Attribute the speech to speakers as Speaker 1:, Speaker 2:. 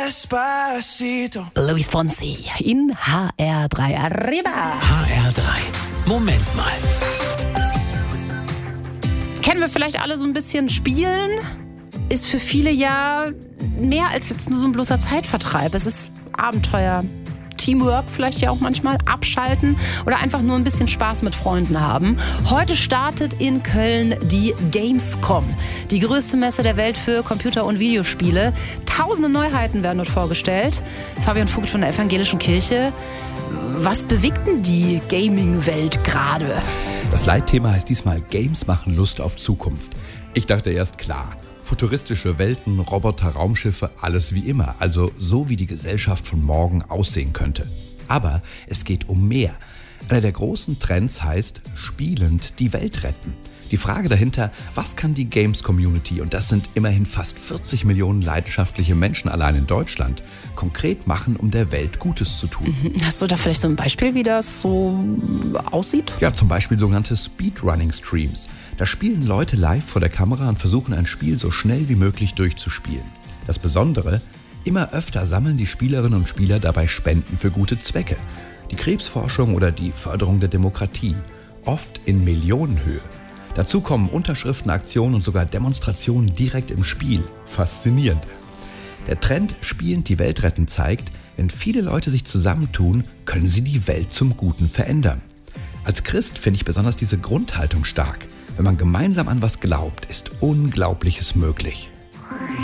Speaker 1: Despacito.
Speaker 2: Luis Fonsi in HR3. Arriba!
Speaker 3: HR3. Moment mal.
Speaker 2: Kennen wir vielleicht alle so ein bisschen Spielen? Ist für viele ja mehr als jetzt nur so ein bloßer Zeitvertreib. Es ist Abenteuer. Teamwork vielleicht ja auch manchmal, abschalten oder einfach nur ein bisschen Spaß mit Freunden haben. Heute startet in Köln die Gamescom, die größte Messe der Welt für Computer- und Videospiele. Tausende Neuheiten werden dort vorgestellt. Fabian Vogt von der Evangelischen Kirche. Was bewegt denn die Gaming-Welt gerade?
Speaker 4: Das Leitthema heißt diesmal Games machen Lust auf Zukunft. Ich dachte erst, klar, futuristische Welten, Roboter, Raumschiffe, alles wie immer. Also so, wie die Gesellschaft von morgen aussehen könnte. Aber es geht um mehr. Einer der großen Trends heißt, spielend die Welt retten. Die Frage dahinter, was kann die Games-Community, und das sind immerhin fast 40 Millionen leidenschaftliche Menschen allein in Deutschland, konkret machen, um der Welt Gutes zu tun?
Speaker 2: Hast du da vielleicht so ein Beispiel, wie das so aussieht?
Speaker 4: Ja, zum Beispiel sogenannte Speedrunning-Streams. Da spielen Leute live vor der Kamera und versuchen ein Spiel so schnell wie möglich durchzuspielen. Das Besondere, immer öfter sammeln die Spielerinnen und Spieler dabei Spenden für gute Zwecke. Die Krebsforschung oder die Förderung der Demokratie. Oft in Millionenhöhe. Dazu kommen Unterschriftenaktionen und sogar Demonstrationen direkt im Spiel. Faszinierend. Der Trend Spielend die Welt retten zeigt, wenn viele Leute sich zusammentun, können sie die Welt zum Guten verändern. Als Christ finde ich besonders diese Grundhaltung stark. Wenn man gemeinsam an was glaubt, ist Unglaubliches möglich.